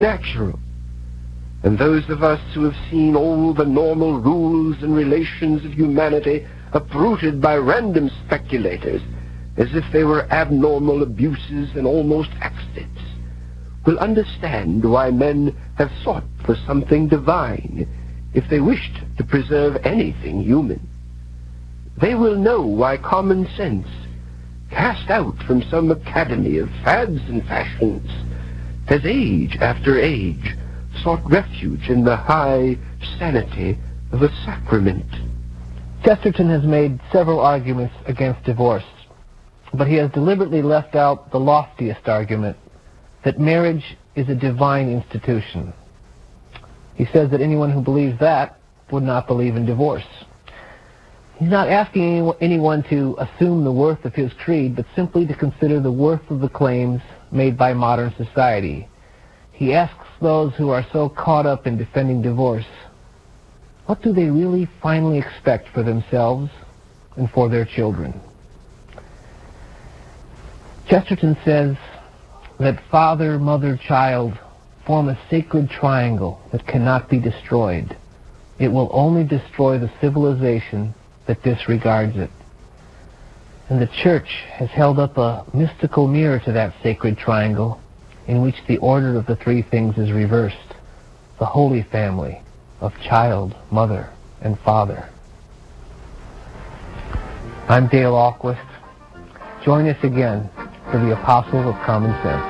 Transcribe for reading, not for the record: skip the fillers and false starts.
natural. And those of us who have seen all the normal rules and relations of humanity uprooted by random speculators as if they were abnormal abuses and almost accidents, will understand why men have sought for something divine if they wished to preserve anything human. They will know why common sense, cast out from some academy of fads and fashions, has age after age sought refuge in the high sanity of a sacrament. Chesterton has made several arguments against divorce, but he has deliberately left out the loftiest argument, that marriage is a divine institution. He says that anyone who believes that would not believe in divorce. He's not asking anyone to assume the worth of his creed, but simply to consider the worth of the claims made by modern society. He asks those who are so caught up in defending divorce, what do they really finally expect for themselves and for their children? Chesterton says that father, mother, child form a sacred triangle that cannot be destroyed. It will only destroy the civilization that disregards it. And the Church has held up a mystical mirror to that sacred triangle in which the order of the three things is reversed, the Holy Family of child, mother, and father. I'm Dale Ahlquist. Join us again for the Apostles of Common Sense.